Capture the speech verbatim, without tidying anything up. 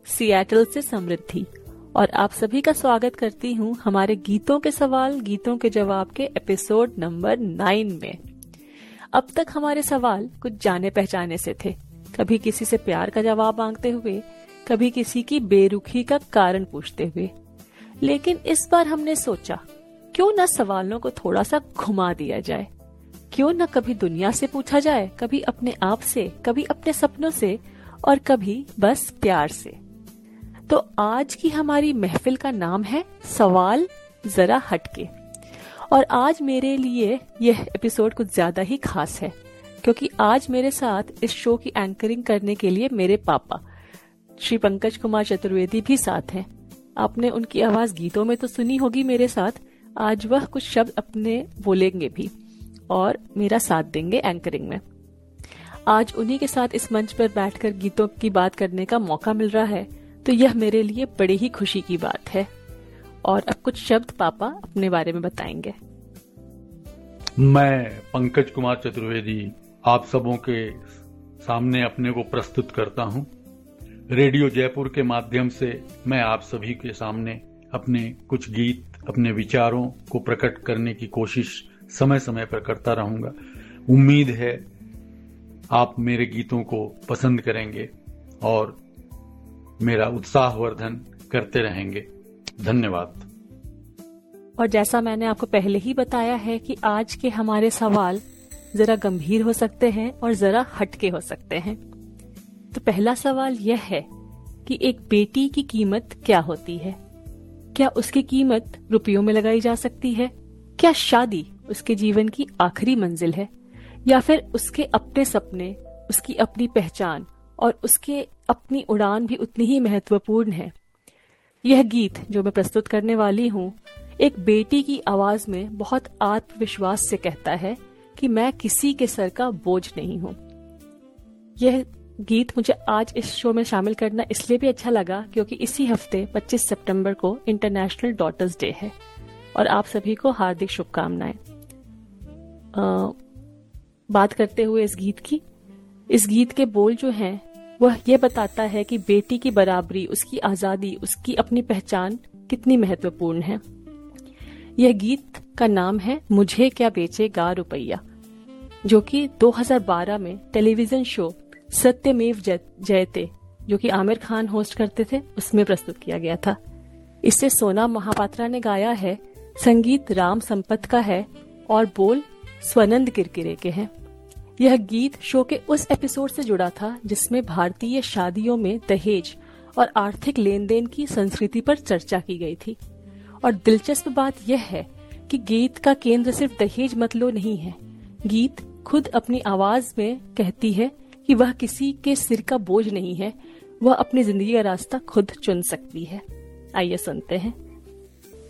Seattle से समृद्धि और आप सभी का स्वागत करती हूँ हमारे गीतों के सवाल गीतों के जवाब के एपिसोड नंबर नाइन में। अब तक हमारे सवाल कुछ जाने पहचाने से थे, कभी किसी से प्यार का जवाब मांगते हुए, कभी किसी की बेरुखी का कारण पूछते हुए। लेकिन इस बार हमने सोचा क्यों न सवालों को थोड़ा सा घुमा दिया जाए, क्यों न कभी दुनिया से पूछा जाए, कभी अपने आप से, कभी अपने सपनों से और कभी बस प्यार से। तो आज की हमारी महफिल का नाम है सवाल जरा हटके। और आज मेरे लिए यह एपिसोड कुछ ज्यादा ही खास है क्योंकि आज मेरे साथ इस शो की एंकरिंग करने के लिए मेरे पापा श्री पंकज कुमार चतुर्वेदी भी साथ हैं। आपने उनकी आवाज गीतों में तो सुनी होगी मेरे साथ, आज वह कुछ शब्द अपने बोलेंगे भी और मेरा साथ देंगे एंकरिंग में। आज उन्हीं के साथ इस मंच पर बैठकर गीतों की बात करने का मौका मिल रहा है, तो यह मेरे लिए बड़ी ही खुशी की बात है। और अब कुछ शब्द पापा अपने बारे में बताएंगे। मैं पंकज कुमार चतुर्वेदी आप सबों के सामने अपने को प्रस्तुत करता हूं। रेडियो जयपुर के माध्यम से मैं आप सभी के सामने अपने कुछ गीत, अपने विचारों को प्रकट करने की कोशिश समय समय पर करता रहूंगा। उम्मीद है आप मेरे गीतों को पसंद करेंगे और मेरा उत्साहवर्धन करते रहेंगे। धन्यवाद। और जैसा मैंने आपको पहले ही बताया है कि आज के हमारे सवाल जरा गंभीर हो सकते हैं और जरा हटके हो सकते हैं। तो पहला सवाल यह है कि एक बेटी की कीमत क्या होती है? क्या उसकी कीमत रुपयों में लगाई जा सकती है? क्या शादी उसके जीवन की आखिरी मंजिल है, या फिर उसके अपने सपने, उसकी अपनी पहचान और उसके अपनी उड़ान भी उतनी ही महत्वपूर्ण है? यह गीत जो मैं प्रस्तुत करने वाली हूँ एक बेटी की आवाज में बहुत आत्मविश्वास से कहता है कि मैं किसी के सर का बोझ नहीं हूँ। यह गीत मुझे आज इस शो में शामिल करना इसलिए भी अच्छा लगा क्योंकि इसी हफ्ते पच्चीस सितंबर को इंटरनेशनल डॉटर्स डे है और आप सभी को हार्दिक शुभकामनाएं। बात करते हुए इस गीत की, इस गीत के बोल जो हैं वह ये बताता है कि बेटी की बराबरी, उसकी आजादी, उसकी अपनी पहचान कितनी महत्वपूर्ण है। यह गीत का नाम है मुझे क्या बेचेगा रुपया, जो कि दो हज़ार बारह में टेलीविजन शो सत्यमेव जयते, जो कि आमिर खान होस्ट करते थे, उसमें प्रस्तुत किया गया था। इसे सोना महापात्रा ने गाया है, संगीत राम संपत का है और बोल स्वनंद किरकिरे के हैं। यह गीत शो के उस एपिसोड से जुड़ा था जिसमें भारतीय शादियों में दहेज और आर्थिक लेन देन की संस्कृति पर चर्चा की गई थी। और दिलचस्प बात यह है कि गीत का केंद्र सिर्फ दहेज मतलो नहीं है। गीत खुद अपनी आवाज में कहती है कि वह किसी के सिर का बोझ नहीं है, वह अपनी जिंदगी का रास्ता खुद चुन सकती है। आइए सुनते हैं।